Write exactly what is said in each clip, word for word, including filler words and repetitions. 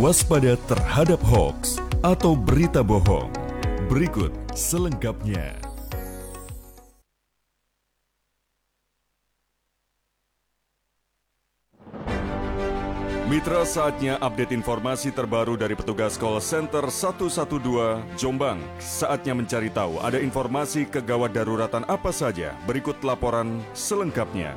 Waspada terhadap hoaks atau berita bohong. Berikut selengkapnya. Mitra, saatnya update informasi terbaru dari petugas call center satu satu dua Jombang. Saatnya mencari tahu ada informasi kegawat daruratan apa saja. Berikut laporan selengkapnya.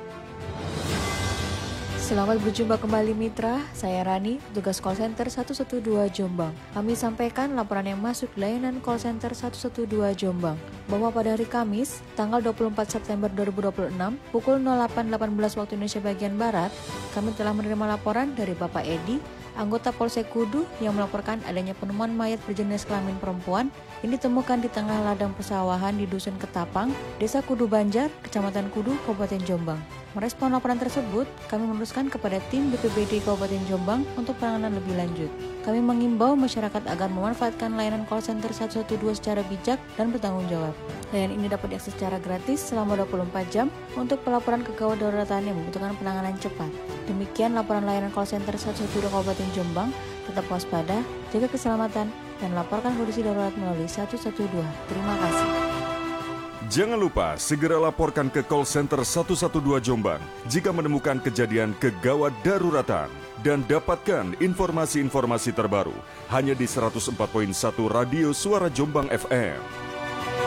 Selamat berjumpa kembali Mitra, saya Rani, petugas call center satu satu dua Jombang. Kami sampaikan laporan yang masuk layanan call center satu satu dua Jombang, bahwa pada hari Kamis, tanggal dua puluh empat September dua ribu dua puluh enam, pukul nol delapan delapan belas waktu Indonesia bagian Barat, kami telah menerima laporan dari Bapak Edi, anggota Polsek Kudu yang melaporkan adanya penemuan mayat berjenis kelamin perempuan yang ditemukan di tengah ladang persawahan di Dusun Ketapang, Desa Kudu Banjar, Kecamatan Kudu, Kabupaten Jombang. Merespon laporan tersebut, kami meneruskan kepada tim B P B D Kabupaten Jombang untuk penanganan lebih lanjut. Kami mengimbau masyarakat agar memanfaatkan layanan call center satu satu dua secara bijak dan bertanggung jawab. Layanan ini dapat diakses secara gratis selama dua puluh empat jam untuk pelaporan kegawat daruratan yang membutuhkan penanganan cepat. Demikian laporan layanan call center satu satu dua Kabupaten Jombang. Tetap waspada, jaga keselamatan, dan laporkan kondisi darurat melalui satu satu dua. Terima kasih. Jangan lupa segera laporkan ke call center satu satu dua Jombang jika menemukan kejadian kegawat daruratan dan dapatkan informasi-informasi terbaru hanya di seratus empat koma satu Radio Suara Jombang F M.